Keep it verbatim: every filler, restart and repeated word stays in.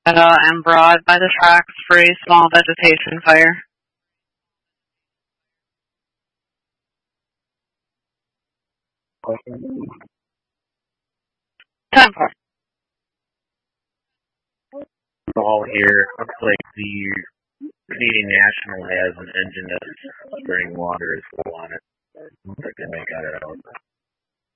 Meadow and Broad by the tracks for a small vegetation fire. Time for All here. Looks like the Canadian National has an engine that's spraying water as well on it. Looks like they may got it out.